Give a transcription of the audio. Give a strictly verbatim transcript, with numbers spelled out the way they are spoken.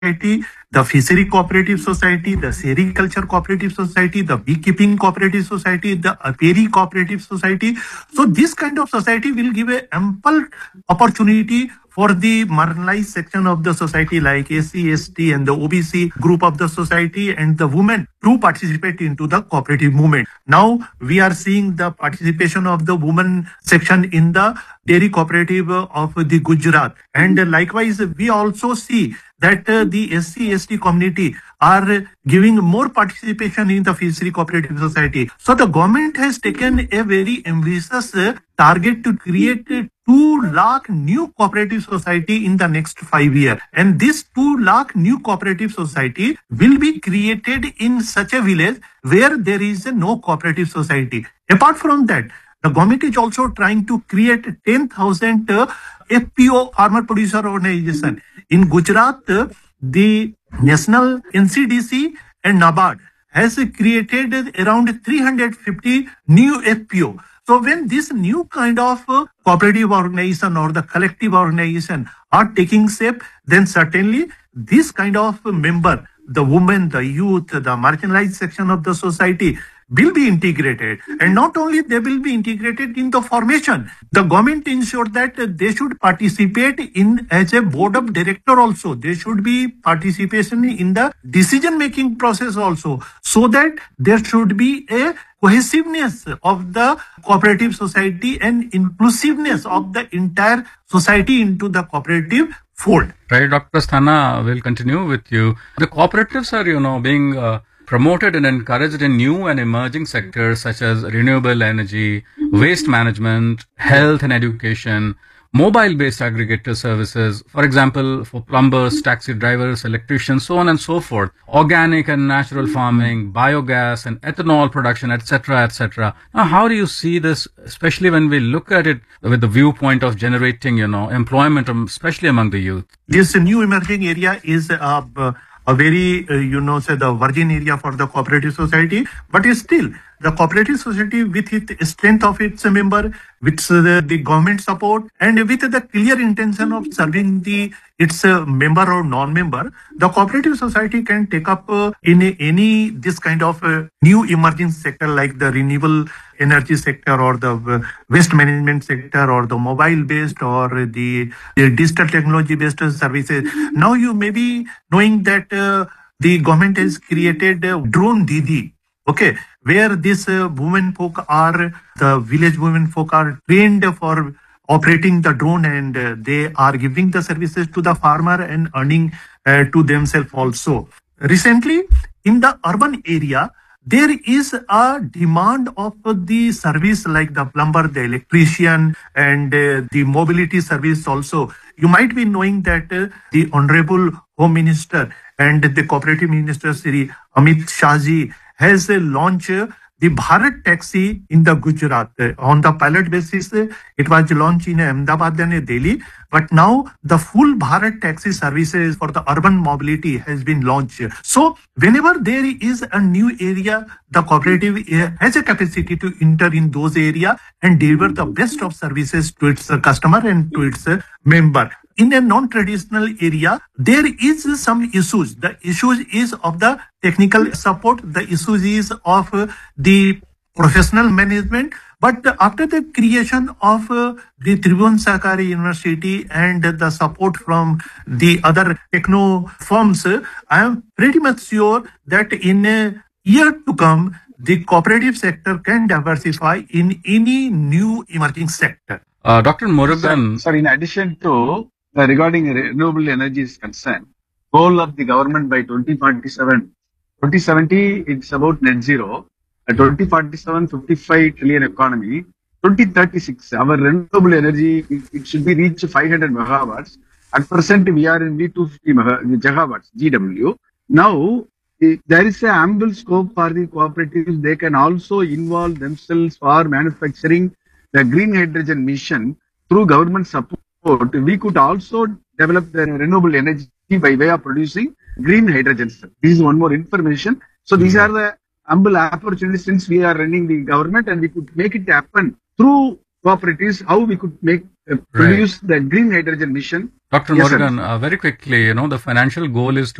society, the fishery cooperative society, the sericulture cooperative society, the beekeeping cooperative society, the apiary cooperative society. So this kind of society will give a ample opportunity for the marginalized section of the society like S C, S T and the O B C group of the society and the women to participate into the cooperative movement. Now we are seeing the participation of the women section in the dairy cooperative of the Gujarat. And likewise, we also see that uh, the S C, S T community are giving more participation in the fishery cooperative society. So the government has taken a very ambitious uh, target to create uh, two lakh new cooperative society in the next five years. And this two lakh new cooperative society will be created in such a village where there is uh, no cooperative society. Apart from that, the government is also trying to create ten thousand uh, F P O, farmer producer organization. In Gujarat, uh, the National N C D C and NABARD has created around three hundred fifty new F P O. So when this new kind of uh, cooperative organization or the collective organization are taking shape, then certainly this kind of member, the women, the youth, the marginalized section of the society will be integrated. And not only they will be integrated in the formation, the government ensure that they should participate in as a board of director also. They should be participation in the decision making process also, so that there should be a cohesiveness of the cooperative society and inclusiveness of the entire society into the cooperative fold. Right, Doctor Asthana, we'll continue with you. The cooperatives are, you know, being uh, promoted and encouraged in new and emerging sectors such as renewable energy, waste management, health and education, mobile-based aggregator services, for example, for plumbers, taxi drivers, electricians, so on and so forth, organic and natural farming, biogas and ethanol production, et cetera, et cetera. Now, how do you see this, especially when we look at it with the viewpoint of generating, you know, employment, especially among the youth? This new emerging area is uh, a very, uh, you know, say the virgin area for the cooperative society, but still the cooperative society with its strength of its member, with uh, the, the government support and with the clear intention of serving the its uh, member or non-member, the cooperative society can take up uh, in a, any this kind of uh, new emerging sector like the renewable energy sector or the uh, waste management sector or the mobile based or the, the digital technology based services. Now you may be knowing that uh, the government has created uh, Drone Didi. Okay, where these uh, women folk are, the village women folk are trained for operating the drone and uh, they are giving the services to the farmer and earning uh, to themselves also. Recently, in the urban area, there is a demand of the service like the plumber, the electrician and uh, the mobility service also. You might be knowing that uh, the Honorable Home Minister and the Cooperative Minister Sri Amit Shahji has uh, launched uh, the Bharat Taxi in the Gujarat. Uh, on the pilot basis, uh, it was launched in Ahmedabad and Delhi. But now the full Bharat Taxi services for the urban mobility has been launched. So whenever there is a new area, the cooperative uh, has a capacity to enter in those areas and deliver the best of services to its uh, customer and to its uh, member. In a non-traditional area, there is some issues. The issues is of the technical support. The issues is of uh, the professional management. But after the creation of uh, the Tribhuvan Sahakari University and the support from the other techno firms, uh, I am pretty much sure that in a year to come, the cooperative sector can diversify in any new emerging sector. Uh, Doctor Murugan. Sir, sir, in addition to uh, regarding renewable energy is concerned, goal of the government by twenty forty-seven, twenty seventy, it's about net zero. A twenty forty-seven, fifty-five trillion economy. twenty thirty-six, our renewable energy, it, it should be reached five hundred megawatts. At present, we are in two hundred fifty megawatts, G W. Now, it, there is an ample scope for the cooperatives. They can also involve themselves for manufacturing the green hydrogen mission through government support. We could also develop the renewable energy by way of producing green hydrogen. This is one more information. So, these are the ample opportunities since we are running the government and we could make it happen through cooperatives, how we could make uh, produce right. the green hydrogen mission Doctor Yes, sir. Murugan, uh, very quickly, you know, the financial goal is